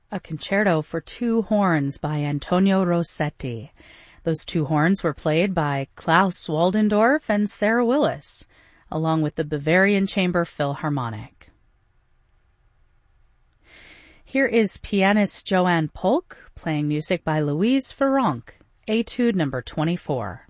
a concerto for two horns by Antonio Rossetti. Those two horns were played by Klaus Waldendorf and Sarah Willis, along with the Bavarian Chamber Philharmonic. Here is pianist Joanne Polk playing music by Louise Farronc, Etude number 24.